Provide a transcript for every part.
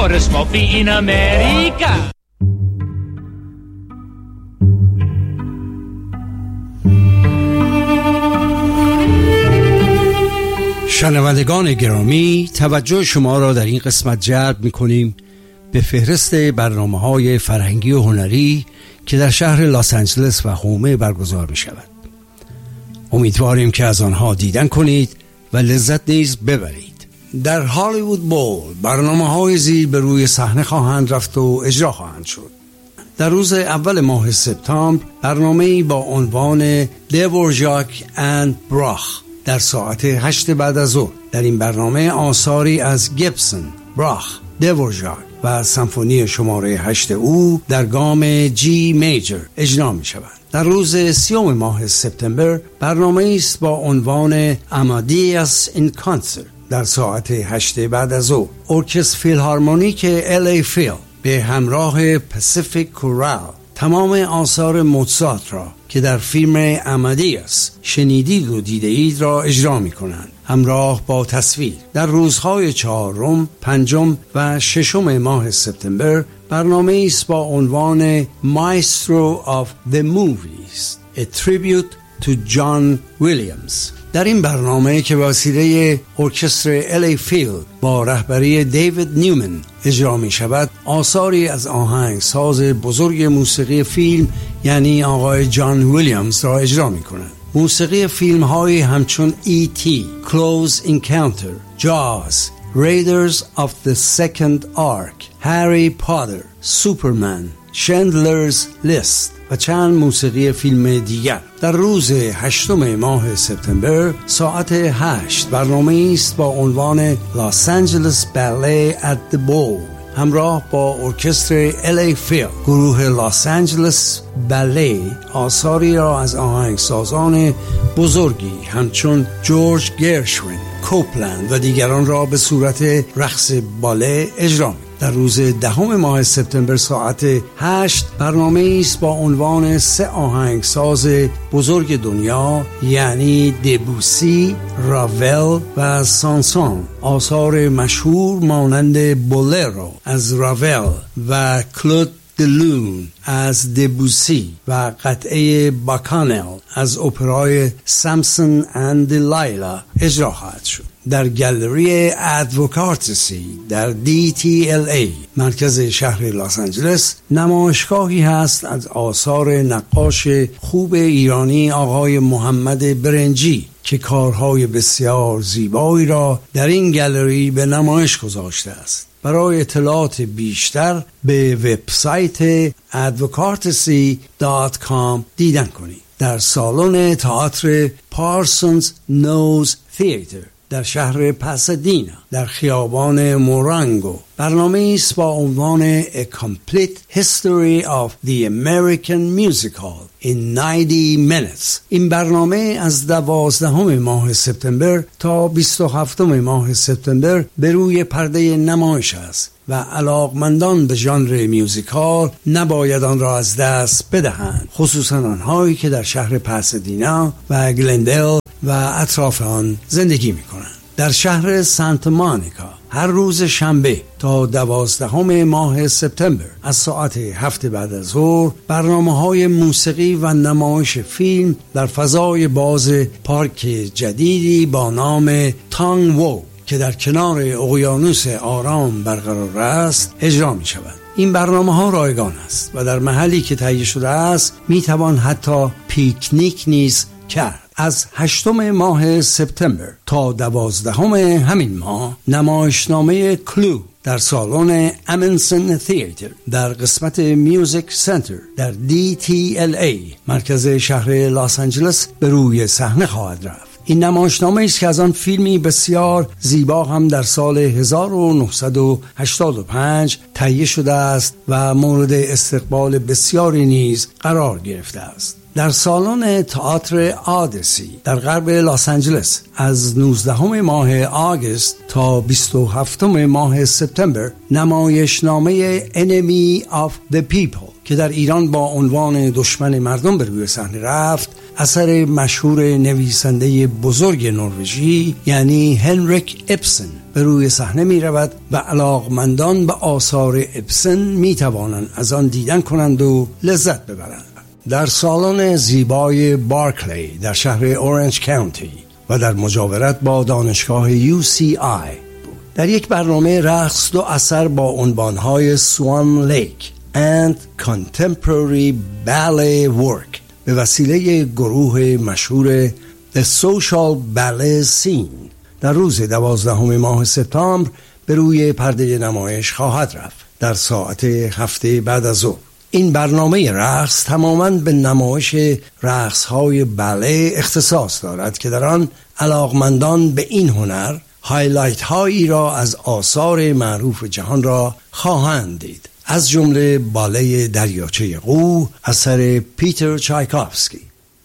Por smoky in America. شنوندگان گرامی، توجه شما را در این قسمت جلب می‌کنیم به فهرست برنامه‌های فرهنگی و هنری که در شهر لس آنجلس و هومه برگزار می‌شود. امیدواریم که از آنها دیدن کنید و لذت نیز ببرید. در هالیوود بول برنامه‌های زیر به روی صحنه خواهند رفت و اجرا خواهند شد. در روز اول ماه سپتامبر برنامه‌ای با عنوان دیوورژاک اند براخ در ساعت 8 بعد از ظهر. در این برنامه آثاری از گیبسون، براخ، دیوورژاک و سمفونی شماره 8 او در گام جی میجر اجرا می شود. در روز 30 ماه سپتامبر برنامه است با عنوان آمادیاس این کانسرت در ساعت 8 بعد از ظهر. ارکستر فیلهارمونیک LA فیل به همراه پاسیفیک کورال تمام آثار موزارت را که در فیلم آمادیاس شنیدید و دیدید را اجرا می کنند، همراه با تصویر. در روزهای 4، 5 و 6 ماه سپتامبر برنامه است با عنوان Maestro of the Movies, a tribute to John Williams. در این برنامه که وسیله ارکستر LA فیل با رهبری دیوید نیومن اجرا می شود، آثاری از آهنگساز بزرگ موسیقی فیلم یعنی آقای جان ویلیامز را اجرا می کنند. موسیقی فیلم های همچون E.T., Close Encounter, Jaws, Raiders of the Second Ark, Harry Potter, Superman, Schindler's List و چند موسیقی فیلم دیگر. در روز 8 ماه سپتامبر ساعت 8 برنامه است با عنوان Los Angeles Ballet at the Bowl همراه با ارکستر LA فیل. گروه لاس آنجلس باله آثاری را از آهنگسازان بزرگی همچون جورج گرشوین، کوپلند و دیگران را به صورت رقص باله اجرا می. در روز 10 ماه سپتامبر ساعت 8 برنامه است با عنوان 3 آهنگساز بزرگ دنیا یعنی دبوسی، راول و سانسون. آثار مشهور مانند بولرو از راول و کلود دلون از دبوسی و قطعه باکانل از اپرای سامسون اند دلایلا اجرا خواهد شد. در گالری ادوکارتسی در DTLA مرکز شهر لس آنجلس نمایشگاهی هست از آثار نقاش خوب ایرانی آقای محمد برنجی که کارهای بسیار زیبایی را در این گالری به نمایش گذاشته است. برای اطلاعات بیشتر به وبسایت advocacy.com دیدن کنید. در سالن تئاتر پارسونز نوز تئاتر در شهر پاسادینا در خیابان مورانگو برنامه است با عنوان A Complete History of the American Musical in 90 Minutes. این برنامه از 12 ماه سپتامبر تا 27 ماه سپتامبر به روی پرده نمایش است و علاقمندان به ژانر میوزیکال نباید آن را از دست بدهند، خصوصا آنهایی که در شهر پاسادینا و گلندل و اطراف آن زندگی می کنند. در شهر سانتا مونیکا هر روز شنبه تا 12 ماه سپتامبر از ساعت 7 بعد از ظهر برنامه‌های موسیقی و نمایش فیلم در فضای باز پارک جدیدی با نام تانگ وو که در کنار اقیانوس آرام برقرار است اجرا می شود. این برنامه‌ها رایگان است و در محلی که تهیه شده است می توان حتی پیکنیک نیز کرد. از 8 ماه سپتامبر تا 12 همین ماه نمایشنامه کلو در سالن امنسن تئاتر در قسمت میوزیک سنتر در DTLA مرکز شهر لس آنجلس به روی صحنه خواهد رفت. این نمایشنامه است که از آن فیلمی بسیار زیبا هم در سال 1985 تهیه شده است و مورد استقبال بسیاری نیز قرار گرفته است. در سالن تئاتر آدیسی در غرب لس آنجلس از 19 ماه آگوست تا 27 ماه سپتامبر نمایشنامه Enemy of the People که در ایران با عنوان دشمن مردم به روی صحنه رفت، اثر مشهور نویسنده بزرگ نروژی یعنی هنریک اپسن به روی صحنه می رود و علاقمندان به آثار اپسن می توانند از آن دیدن کنند و لذت ببرند. در سالن زیبای بارکلی در شهر اورنج کانتی و در مجاورت با دانشگاه UCI در یک برنامه رقص دو اثر با عنوانهای سوان لیک and Contemporary Ballet Work به وسیله گروه مشهور The Social Ballet Scene در روز 12 ماه سپتامبر به روی پرده نمایش خواهد رفت در ساعت 7 بعد از ظهر. این برنامه رقص تماماً به نمایش رقص‌های باله اختصاص دارد که در آن علاقمندان به این هنر هایلایت هایی را از آثار معروف جهان را خواهند دید، از جمله باله دریاچه قو اثر پیتر چایکوفسکی،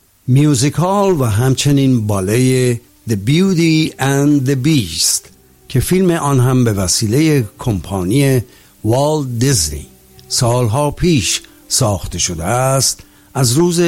میوزیکال و همچنین باله The Beauty and the Beast که فیلم آن هم به وسیله کمپانی والت دیزنی سالها پیش ساخته شده است، از روز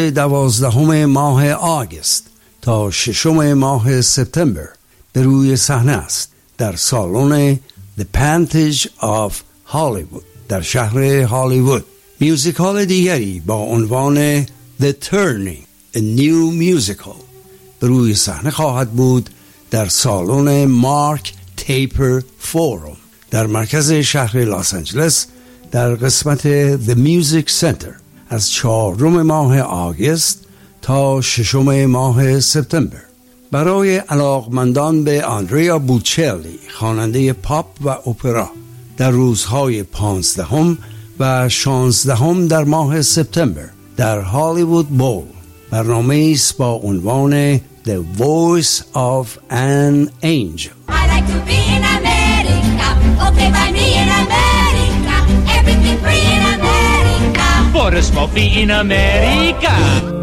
12 ماه آگوست تا 6 ماه سپتامبر به روی صحنه است در سالن The Pantage of Hollywood در شهر هالیوود. میوزیکال دیگری با عنوان The Turning A New Musical به روی صحنه خواهد بود در سالن مارک تیپر فورم در مرکز شهر لس آنجلس در قسمت The Music Center از 4 ماه آگوست تا 6 ماه سپتامبر. برای علاقمندان به آندریا بوچلی خواننده پاپ و اپرا در روزهای 15 و 16 در ماه سپتامبر در هالیوود بول برنامه است با عنوان The Voice of an Angel. I like to be in America, okay by me in America, everything free in America. For a smoky in America.